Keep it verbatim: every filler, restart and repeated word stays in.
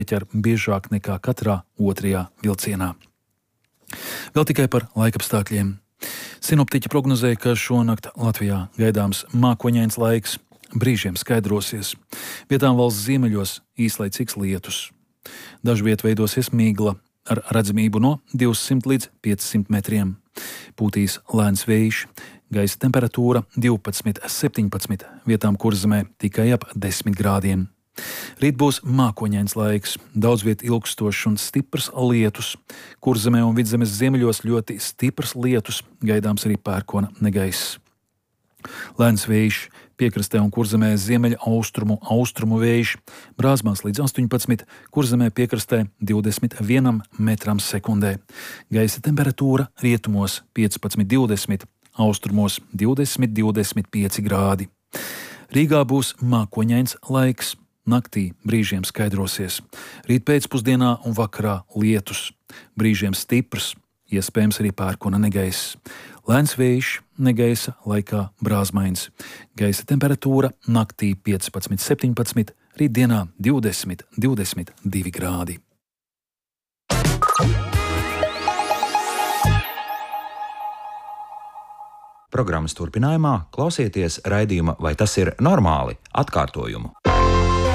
ķer biežāk nekā katrā otrajā vilcienā. Vēl tikai par laikapstākļiem. Sinoptiķi prognozēja, ka šonakt Latvijā gaidāms mākoņains laiks, brīžiem skaidrosies. Vietām valsts ziemeļos īslaicīgs lietus. Dažviet veidosies migla ar redzamību no divsimt līdz piecsimt metriem. Pūtīs lēns vējš, gaisa temperatūra divpadsmit līdz septiņpadsmit, vietām Kurzemē tikai ap desmit grādiem. Rīt būs mākoņains laiks, daudz viet ilgstošs un stiprs lietus. Kurzemē un Vidzemes ziemeļos ļoti stiprs lietus, gaidāms arī pērkona negaiss. Lēns vējš, piekrastē un Kurzemē ziemeļa austrumu, austrumu vējš, Brāzmās līdz astoņpadsmit, Kurzemē piekrastē divdesmit vienam metram sekundē. Gaisa temperatūra rietumos piecpadsmit līdz divdesmit, austrumos divdesmit līdz divdesmit pieci grādi. Rīgā būs mākoņains laiks. Naktī brīžiem skaidrosies. Rīt pēcpusdienā un vakarā lietus. Brīžiem stiprs, iespējams arī pērkona negaiss. Lēns vējš, negaisa laikā brāzmains. Gaisa temperatūra naktī piecpadsmit līdz septiņpadsmit, rītdienā divdesmit līdz divdesmit divi grādi. Programmas turpinājumā klausieties raidījuma Vai tas ir normāli? Atkārtojumu.